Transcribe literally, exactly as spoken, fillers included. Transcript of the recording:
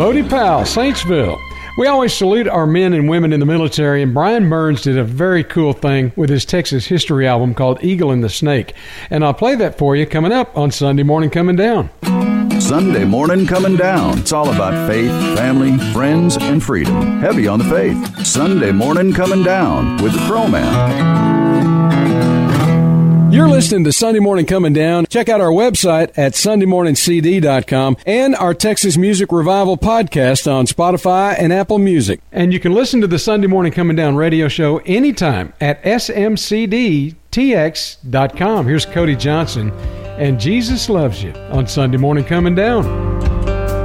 Bodie Powell, Saintsville. We always salute our men and women in the military, and Brian Burns did a very cool thing with his Texas history album called Eagle and the Snake. And I'll play that for you coming up on Sunday Morning Coming Down. Sunday Morning Coming Down. It's all about faith, family, friends, and freedom. Heavy on the faith. Sunday Morning Coming Down with the Pro Man. You're listening to Sunday Morning Coming Down. Check out our website at sunday morning c d dot com and our Texas Music Revival podcast on Spotify and Apple Music. And you can listen to the Sunday Morning Coming Down radio show anytime at s m c d t x dot com. Here's Cody Johnson and Jesus Loves You on Sunday Morning Coming Down.